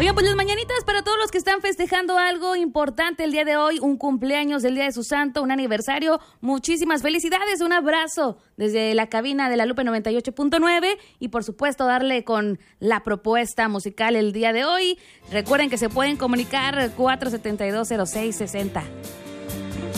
Oigan, pues las mañanitas para todos los que están festejando algo importante el día de hoy, un cumpleaños del día de su santo, un aniversario. Muchísimas felicidades, un abrazo desde la cabina de La Lupe 98.9 y por supuesto darle con la propuesta musical el día de hoy. Recuerden que se pueden comunicar 472-0660.